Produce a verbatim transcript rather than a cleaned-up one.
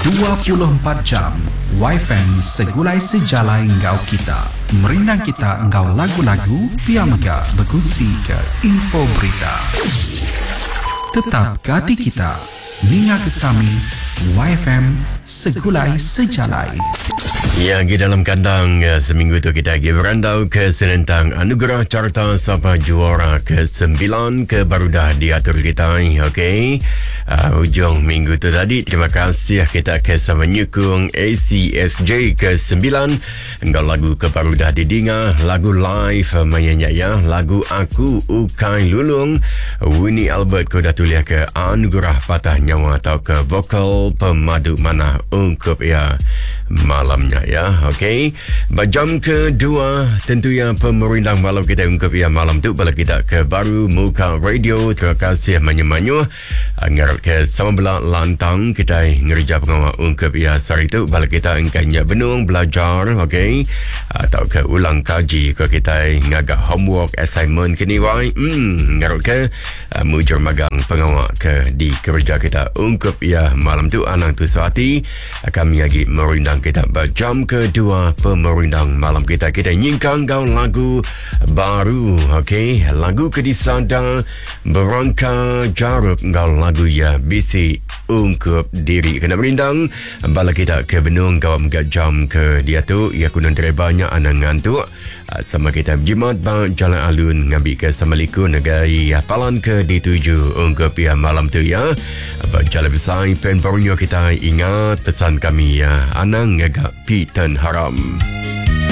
dua puluh empat jam Y F M segulai sejalai engkau kita. Merinang kita engkau lagu-lagu, pia mega berkongsi ke info berita. Tetap ke hati kita, ninga ke kami, Y F M segulai sejalai. Ya, di dalam kandang seminggu tu kita pergi berandau ke Senentang Anugerah Carta Sapa Juara ke sembilan ke baru dah diatur kita. Okey, uh, ujung minggu tu tadi terima kasih kita ke sama nyukung A C S J ke sembilan. Engkau lagu ke baru dah didinga, lagu live mayanya ya, lagu Aku Ukai Lulung Winnie Albert ko dah tulis ke Anugerah Patah Nyawa atau ke vokal pemadu mana ungkup ya malamnya ya. Okey, jam kedua tentunya pemerintah malam kita ungkap ya malam tu bala kita ke baru muka radio. Terima kasih manyu-manyu ngarap ke sama belah lantang kita ngerja pengawal ungkap ya sari tu bala kita engkanya benung belajar. Okey, atau ke ulang kaji ke kita ngagak homework assignment kini wai hmm ngarap ke uh, mujur magang pengawal ke di kerja kita ungkap ya malam tu anang tu suati kami lagi merindang kita jam kedua pemerindang malam kita kita nyingkang gaun lagu baru. Okey, lagu kedisada berangka jaruk gaun lagu ya bisi ungkup diri kena merindang bala kita ke benung gawam ke jam ke dia tu ya kunun dari banyak anak ngantuk sama kita jimat bang jalan alun ngambil ke Samaliku negari palan ke dituju ungkup ya malam tu ya berjalan besar pen Borneo kita ingat pesan kami ya anang ngagak pitan haram.